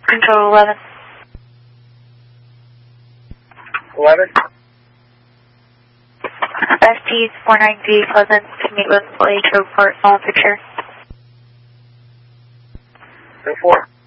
Control 11. 11. ST 493 Pleasant to meet with LHO Port, small picture. 4.